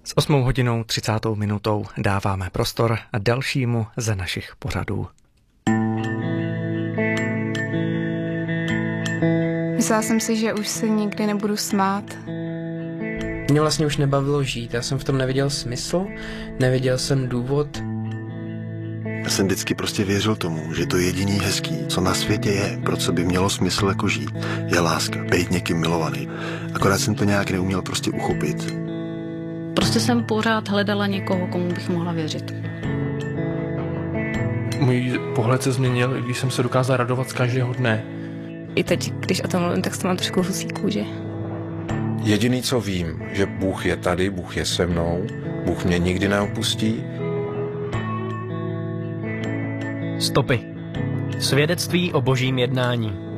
S 8:30 dáváme prostor dalšímu ze našich pořadů. Myslela jsem si, že už se nikdy nebudu smát. Mě vlastně už nebavilo žít, já jsem v tom neviděl smysl, neviděl jsem důvod. Já jsem vždycky prostě věřil tomu, že to jediný hezký, co na světě je, pro co by mělo smysl jako žít, je láska, být někým milovaný. Akorát jsem to nějak neuměl prostě uchopit. Prostě jsem pořád hledala někoho, komu bych mohla věřit. Můj pohled se změnil, i když jsem se dokázal radovat z každého dne. I teď, když o tom mluvím, tak to mám trošku husí kůži. Jediný, co vím, že Bůh je tady, Bůh je se mnou, Bůh mě nikdy neopustí. Stopy. Svědectví o božím jednání.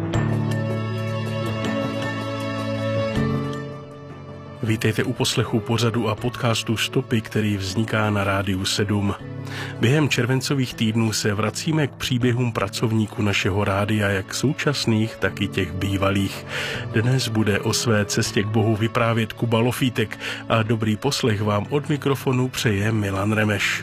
Vítejte u poslechu pořadu a podcastu Stopy, který vzniká na Rádiu 7. Během červencových týdnů se vracíme k příběhům pracovníků našeho rádia, jak současných, tak i těch bývalých. Dnes bude o své cestě k Bohu vyprávět Kuba Lofítek a dobrý poslech vám od mikrofonu přeje Milan Remeš.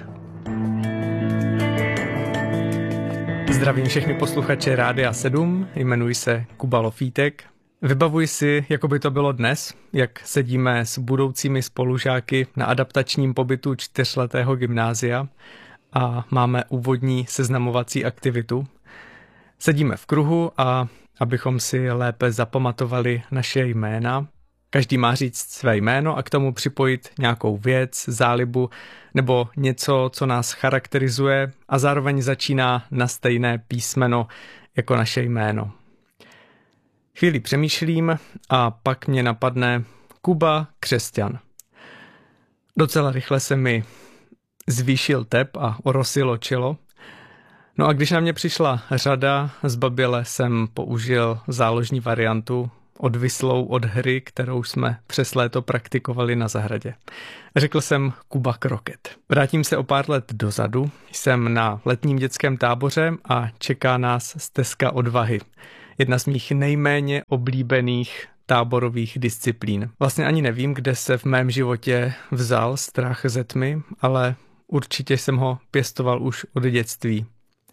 Zdravím všechny posluchače Rádia 7, jmenuji se Kuba Lofítek. Vybavuji si, jako by to bylo dnes, jak sedíme s budoucími spolužáky na adaptačním pobytu 4letého gymnázia a máme úvodní seznamovací aktivitu. Sedíme v kruhu a abychom si lépe zapamatovali naše jména, každý má říct své jméno a k tomu připojit nějakou věc, zálibu nebo něco, co nás charakterizuje a zároveň začíná na stejné písmeno jako naše jméno. Chvíli přemýšlím a pak mě napadne Kuba Křesťan. Docela rychle se mi zvýšil tep a orosilo čelo. No a když na mě přišla řada, zbaběle jsem použil záložní variantu odvislou od hry, kterou jsme přes léto praktikovali na zahradě. Řekl jsem Kuba Kroket. Vrátím se o pár let dozadu. Jsem na letním dětském táboře a čeká nás stezka odvahy. Jedna z mých nejméně oblíbených táborových disciplín. Vlastně ani nevím, kde se v mém životě vzal strach ze tmy, ale určitě jsem ho pěstoval už od dětství.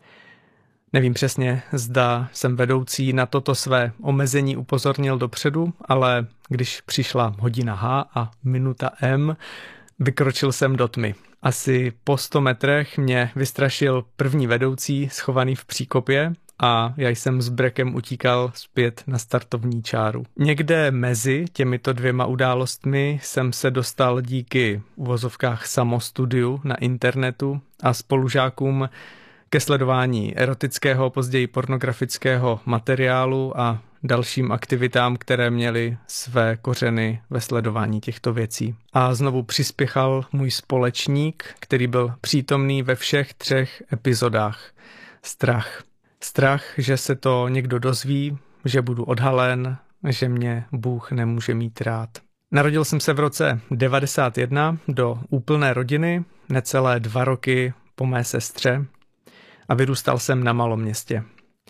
Nevím přesně, zda jsem vedoucí na toto své omezení upozornil dopředu, ale když přišla hodina H a minuta M, vykročil jsem do tmy. Asi po 100 metrech mě vystrašil první vedoucí schovaný v příkopě a já jsem s brekem utíkal zpět na startovní čáru. Někde mezi těmito dvěma událostmi jsem se dostal díky v uvozovkách samostudiu na internetu a spolužákům ke sledování erotického, později pornografického materiálu a dalším aktivitám, které měly své kořeny ve sledování těchto věcí. A znovu přispěchal můj společník, který byl přítomný ve všech 3 epizodách. Strach. Strach, že se to někdo dozví, že budu odhalen, že mě Bůh nemůže mít rád. Narodil jsem se v roce 1991 do úplné rodiny, necelé 2 roky po mé sestře a vyrůstal jsem na maloměstě.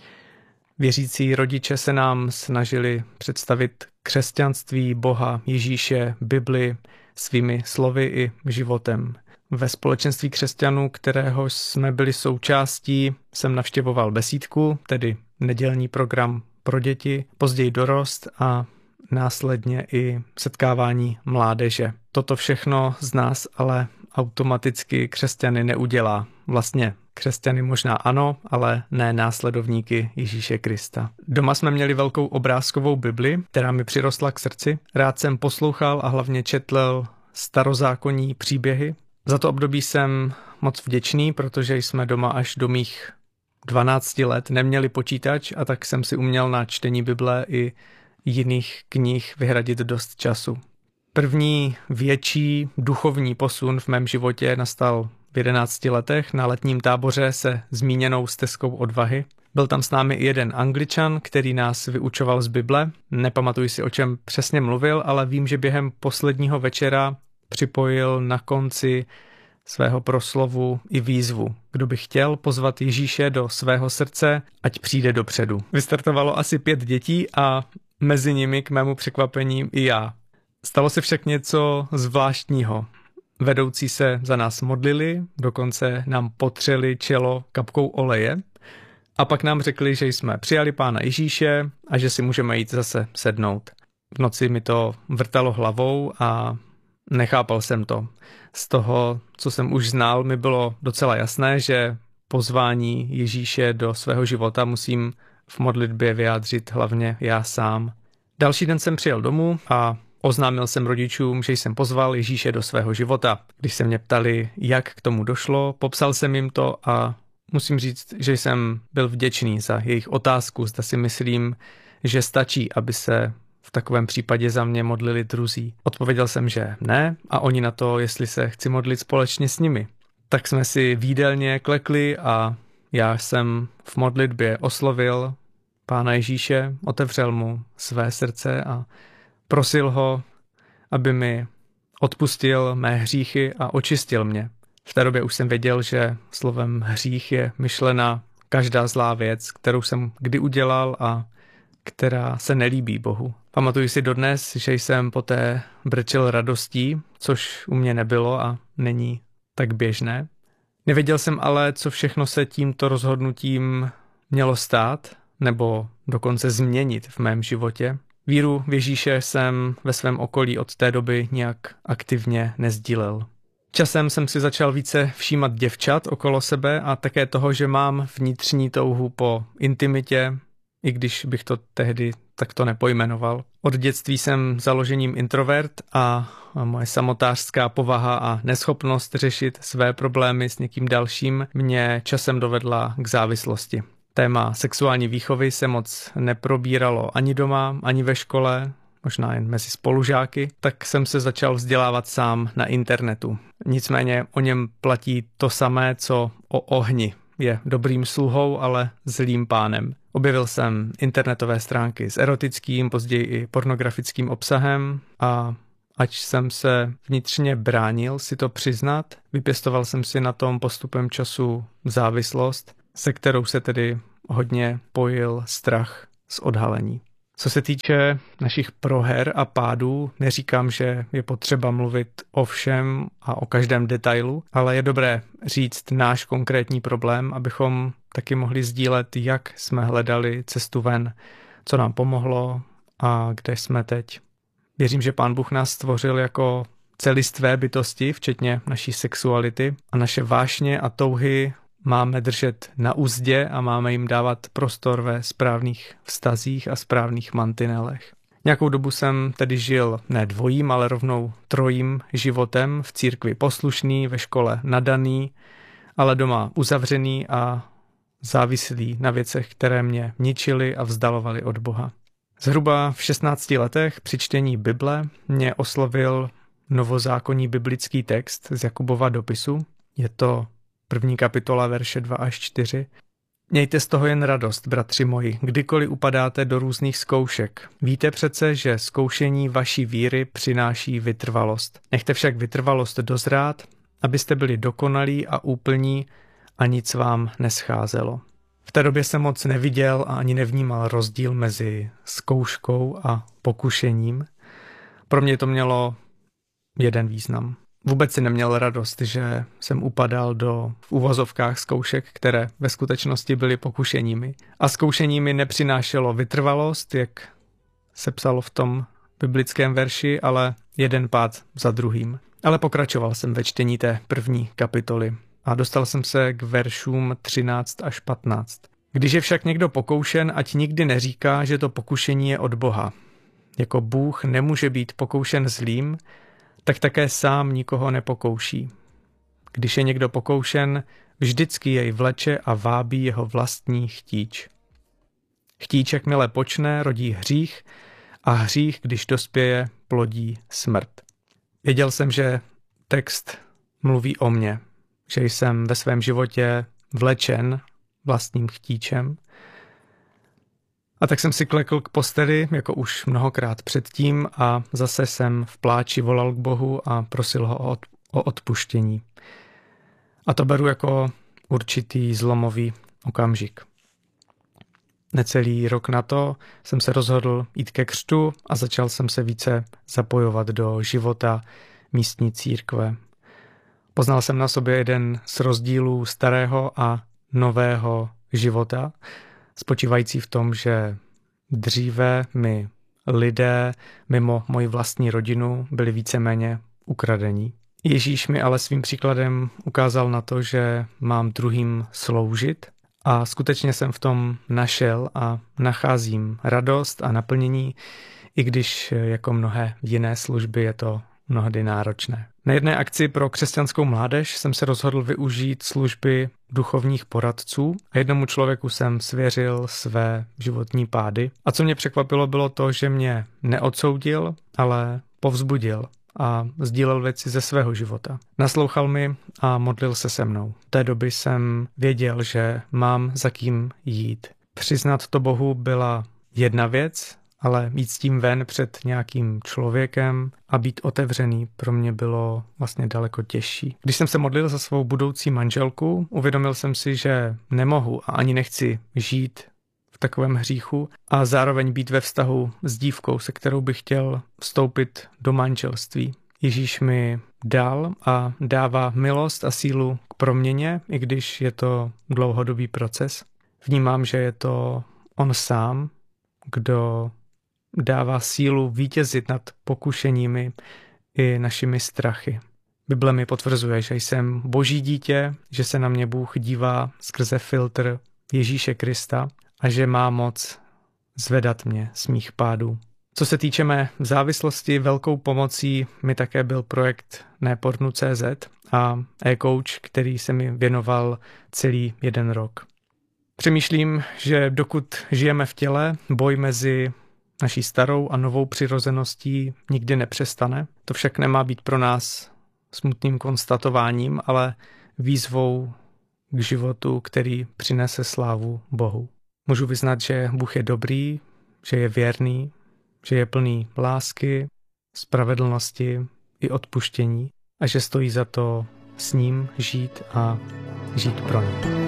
Věřící rodiče se nám snažili představit křesťanství, Boha, Ježíše, Bibli svými slovy i životem. Ve společenství křesťanů, kterého jsme byli součástí, jsem navštěvoval besídku, tedy nedělní program pro děti, později dorost a následně i setkávání mládeže. Toto všechno z nás ale automaticky křesťany neudělá. Vlastně křesťany možná ano, ale ne následovníky Ježíše Krista. Doma jsme měli velkou obrázkovou Bibli, která mi přirostla k srdci. Rád jsem poslouchal a hlavně četl starozákonní příběhy. Za to období jsem moc vděčný, protože jsme doma až do mých 12 let neměli počítač a tak jsem si uměl na čtení Bible i jiných knih vyhradit dost času. První větší duchovní posun v mém životě nastal v 11 letech na letním táboře se zmíněnou stezkou odvahy. Byl tam s námi i jeden Angličan, který nás vyučoval z Bible. Nepamatuji si, o čem přesně mluvil, ale vím, že během posledního večera připojil na konci svého proslovu i výzvu. Kdo by chtěl pozvat Ježíše do svého srdce, ať přijde dopředu. Vystartovalo asi 5 dětí a mezi nimi k mému překvapení i já. Stalo se však něco zvláštního. Vedoucí se za nás modlili, dokonce nám potřeli čelo kapkou oleje a pak nám řekli, že jsme přijali Pána Ježíše a že si můžeme jít zase sednout. V noci mi to vrtalo hlavou a nechápal jsem to. Z toho, co jsem už znal, mi bylo docela jasné, že pozvání Ježíše do svého života musím v modlitbě vyjádřit hlavně já sám. Další den jsem přijel domů a oznámil jsem rodičům, že jsem pozval Ježíše do svého života. Když se mě ptali, jak k tomu došlo, popsal jsem jim to a musím říct, že jsem byl vděčný za jejich otázku, zda si myslím, že stačí, aby se v takovém případě za mě modlili druzí. Odpověděl jsem, že ne a oni na to, jestli se chci modlit společně s nimi. Tak jsme si v jídelně klekli a já jsem v modlitbě oslovil Pána Ježíše, otevřel mu své srdce a prosil ho, aby mi odpustil mé hříchy a očistil mě. V té době už jsem věděl, že slovem hřích je myšlena každá zlá věc, kterou jsem kdy udělal a která se nelíbí Bohu. Pamatuju si dodnes, že jsem poté brečel radostí, což u mě nebylo a není tak běžné. Nevěděl jsem ale, co všechno se tímto rozhodnutím mělo stát, nebo dokonce změnit v mém životě. Víru v Ježíše jsem ve svém okolí od té doby nějak aktivně nesdílel. Časem jsem si začal více všímat děvčat okolo sebe a také toho, že mám vnitřní touhu po intimitě, i když bych to tehdy takto nepojmenoval. Od dětství jsem založením introvert a moje samotářská povaha a neschopnost řešit své problémy s někým dalším mě časem dovedla k závislosti. Téma sexuální výchovy se moc neprobíralo ani doma, ani ve škole, možná jen mezi spolužáky, tak jsem se začal vzdělávat sám na internetu. Nicméně o něm platí to samé, co o ohni. Je dobrým sluhou, ale zlým pánem. Objevil jsem internetové stránky s erotickým, později i pornografickým obsahem a ač jsem se vnitřně bránil si to přiznat, vypěstoval jsem si na tom postupem času závislost, se kterou se tedy hodně pojil strach z odhalení. Co se týče našich proher a pádů, neříkám, že je potřeba mluvit o všem a o každém detailu, ale je dobré říct náš konkrétní problém, abychom taky mohli sdílet, jak jsme hledali cestu ven, co nám pomohlo a kde jsme teď. Věřím, že Pán Bůh nás stvořil jako celistvé bytosti, včetně naší sexuality a naše vášně a touhy máme držet na uzdě a máme jim dávat prostor ve správných vztazích a správných mantinelech. Nějakou dobu jsem tedy žil ne dvojím, ale rovnou trojím životem, v církvi poslušný, ve škole nadaný, ale doma uzavřený a závislý na věcech, které mě ničily a vzdalovaly od Boha. Zhruba v 16 letech při čtení Bible mě oslovil novozákonní biblický text z Jakubova dopisu. Je to 1. kapitola, verše 2 až 4. Mějte z toho jen radost, bratři moji, kdykoliv upadáte do různých zkoušek. Víte přece, že zkoušení vaší víry přináší vytrvalost. Nechte však vytrvalost dozrát, abyste byli dokonalí a úplní a nic vám nescházelo. V té době jsem moc neviděl a ani nevnímal rozdíl mezi zkouškou a pokušením. Pro mě to mělo jeden význam. Vůbec si neměl radost, že jsem upadal do v uvozovkách zkoušek, které ve skutečnosti byly pokušeními. A zkoušeními nepřinášelo vytrvalost, jak se psalo v tom biblickém verši, ale jeden pád za druhým. Ale pokračoval jsem ve čtení té 1. kapitoly a dostal jsem se k veršům 13 až 15. Když je však někdo pokoušen, ať nikdy neříká, že to pokušení je od Boha. Jako Bůh nemůže být pokoušen zlým, tak také sám nikoho nepokouší. Když je někdo pokoušen, vždycky jej vleče a vábí jeho vlastní chtíč. Chtíč, jakmile počne, rodí hřích a hřích, když dospěje, plodí smrt. Věděl jsem, že text mluví o mně, že jsem ve svém životě vlečen vlastním chtíčem. A tak jsem si klekl k posteli, jako už mnohokrát předtím, a zase jsem v pláči volal k Bohu a prosil ho o odpuštění. A to beru jako určitý zlomový okamžik. necelý rok na to jsem se rozhodl jít ke křtu a začal jsem se více zapojovat do života místní církve. Poznal jsem na sobě jeden z rozdílů starého a nového života, spočívající v tom, že dříve mi lidé mimo moji vlastní rodinu byli víceméně ukradení. Ježíš mi ale svým příkladem ukázal na to, že mám druhým sloužit a skutečně jsem v tom našel a nacházím radost a naplnění, i když jako mnohé jiné služby je to mnohdy náročné. Na jedné akci pro křesťanskou mládež jsem se rozhodl využít služby duchovních poradců a jednomu člověku jsem svěřil své životní pády. A co mě překvapilo, bylo to, že mě neodsoudil, ale povzbudil a sdílel věci ze svého života. Naslouchal mi a modlil se se mnou. V té doby jsem věděl, že mám za kým jít. Přiznat to Bohu byla jedna věc, ale jít s tím ven před nějakým člověkem a být otevřený pro mě bylo vlastně daleko těžší. Když jsem se modlil za svou budoucí manželku, uvědomil jsem si, že nemohu a ani nechci žít v takovém hříchu a zároveň být ve vztahu s dívkou, se kterou bych chtěl vstoupit do manželství. Ježíš mi dal a dává milost a sílu k proměně, i když je to dlouhodobý proces. Vnímám, že je to on sám, kdo dává sílu vítězit nad pokušeními i našimi strachy. Bible mi potvrzuje, že jsem Boží dítě, že se na mě Bůh dívá skrze filtr Ježíše Krista a že má moc zvedat mě z mých pádů. Co se týče mé závislosti, velkou pomocí mi také byl projekt Nepornu.cz a e-coach, který se mi věnoval celý 1 rok. Přemýšlím, že dokud žijeme v těle, boj mezi naší starou a novou přirozeností nikdy nepřestane. To však nemá být pro nás smutným konstatováním, ale výzvou k životu, který přinese slávu Bohu. Můžu vyznat, že Bůh je dobrý, že je věrný, že je plný lásky, spravedlnosti i odpuštění a že stojí za to s ním žít a žít pro něj.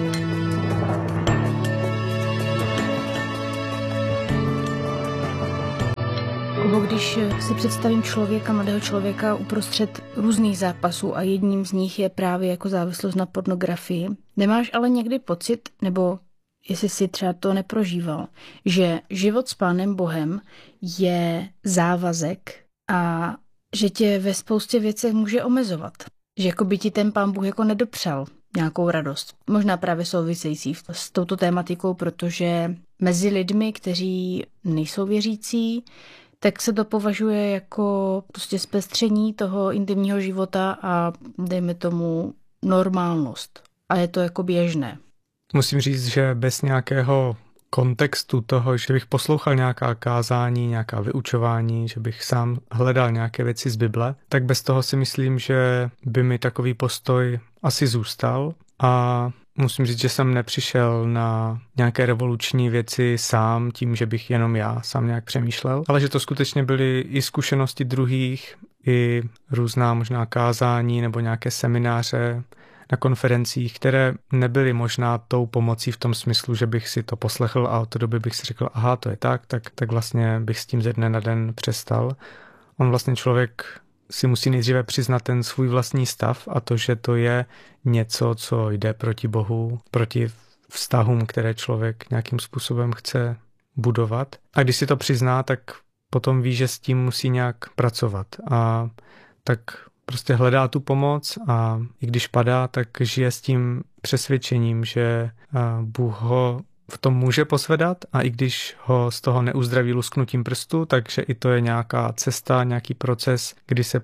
Když si představím člověka, mladého člověka uprostřed různých zápasů a jedním z nich je právě jako závislost na pornografii, nemáš ale někdy pocit, nebo jestli si třeba to neprožíval, že život s Pánem Bohem je závazek a že tě ve spoustě věcech může omezovat. Že jako by ti ten Pán Bůh jako nedopřál nějakou radost. Možná právě související s touto tématikou, protože mezi lidmi, kteří nejsou věřící, tak se to považuje jako prostě zpestření toho intimního života a dejme tomu normálnost. A je to jako běžné. Musím říct, že bez nějakého kontextu toho, že bych poslouchal nějaká kázání, nějaká vyučování, že bych sám hledal nějaké věci z Bible, tak bez toho si myslím, že by mi takový postoj asi zůstal a musím říct, že jsem nepřišel na nějaké revoluční věci sám tím, že bych jenom já sám nějak přemýšlel, ale že to skutečně byly i zkušenosti druhých, i různá možná kázání nebo nějaké semináře na konferencích, které nebyly možná tou pomocí v tom smyslu, že bych si to poslechl a od té doby bych si řekl, aha, to je tak vlastně bych s tím ze dne na den přestal. On vlastně člověk si musí nejdříve přiznat ten svůj vlastní stav a to, že to je něco, co jde proti Bohu, proti vztahům, které člověk nějakým způsobem chce budovat. A když si to přizná, tak potom ví, že s tím musí nějak pracovat. A tak prostě hledá tu pomoc a i když padá, tak žije s tím přesvědčením, že Bůh ho v tom může posvedat a i když ho z toho neuzdraví lusknutím prstu, takže i to je nějaká cesta, nějaký proces,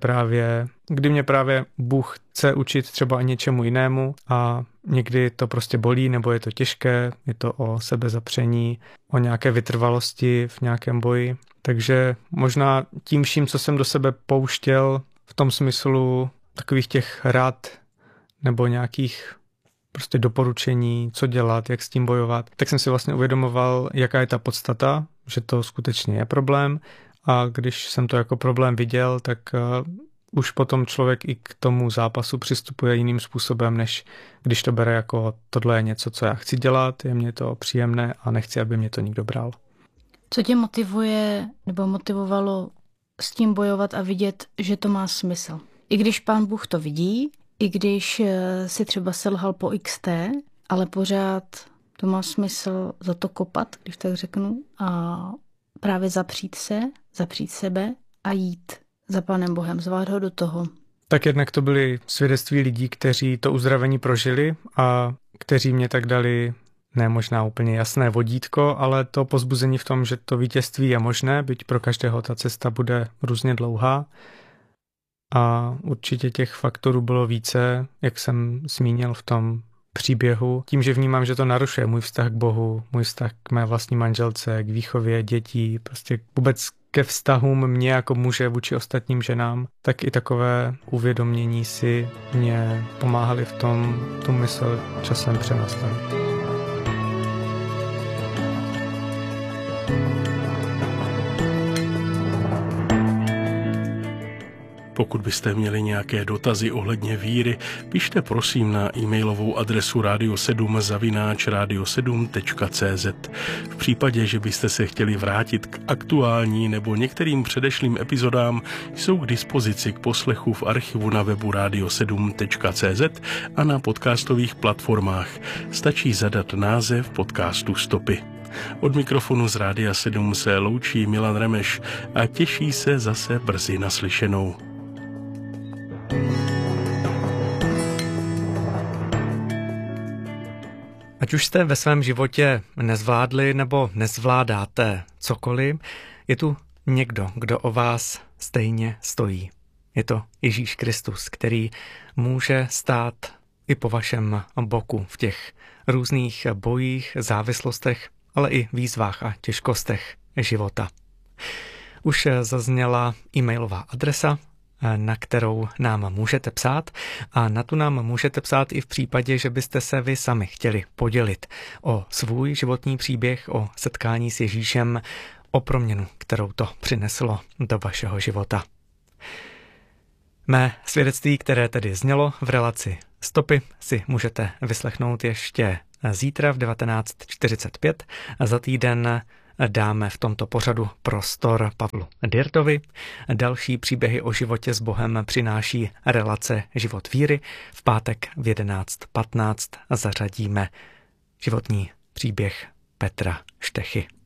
kdy mě právě Bůh chce učit třeba i něčemu jinému a někdy to prostě bolí nebo je to těžké, je to o sebezapření, o nějaké vytrvalosti v nějakém boji. Takže možná tím vším, co jsem do sebe pouštěl v tom smyslu takových těch rad nebo nějakých prostě doporučení, co dělat, jak s tím bojovat, tak jsem si vlastně uvědomoval, jaká je ta podstata, že to skutečně je problém a když jsem to jako problém viděl, tak už potom člověk i k tomu zápasu přistupuje jiným způsobem, než když to bere jako tohle je něco, co já chci dělat, je mě to příjemné a nechci, aby mě to nikdo bral. Co tě motivuje nebo motivovalo s tím bojovat a vidět, že to má smysl? I když Pán Bůh to vidí, i když si třeba selhal po XT, ale pořád to má smysl za to kopat, když tak řeknu, a právě zapřít sebe a jít za Pánem Bohem, zvát ho do toho. Tak jednak to byly svědectví lidí, kteří to uzdravení prožili a kteří mě tak dali ne možná úplně jasné vodítko, ale to povzbuzení v tom, že to vítězství je možné, byť pro každého ta cesta bude různě dlouhá. A určitě těch faktorů bylo více, jak jsem zmínil v tom příběhu. Tím, že vnímám, že to narušuje můj vztah k Bohu, můj vztah k mé vlastní manželce, k výchově dětí, prostě vůbec ke vztahům mě jako muže vůči ostatním ženám, tak i takové uvědomění si mě pomáhaly v tom tu mysl časem přenastavit. Pokud byste měli nějaké dotazy ohledně víry, pište prosím na e-mailovou adresu radio7@radio7.cz. V případě, že byste se chtěli vrátit k aktuální nebo některým předešlým epizodám, jsou k dispozici k poslechu v archivu na webu radio7.cz a na podcastových platformách. Stačí zadat název podcastu Stopy. Od mikrofonu z Rádia 7 se loučí Milan Remeš a těší se zase brzy naslyšenou. Ať už jste ve svém životě nezvládli nebo nezvládáte cokoliv, je tu někdo, kdo o vás stejně stojí. Je to Ježíš Kristus, který může stát i po vašem boku v těch různých bojích, závislostech, ale i výzvách a těžkostech života. Už zazněla e-mailová adresa, na kterou nám můžete psát, a na tu nám můžete psát i v případě, že byste se vy sami chtěli podělit o svůj životní příběh, o setkání s Ježíšem, o proměnu, kterou to přineslo do vašeho života. Mé svědectví, které tedy znělo v relaci Stopy, si můžete vyslechnout ještě zítra v 19:45 a za týden dáme v tomto pořadu prostor Pavlu Dirtovi. Další příběhy o životě s Bohem přináší relace Život víry. V pátek v 11:15 zařadíme životní příběh Petra Štechy.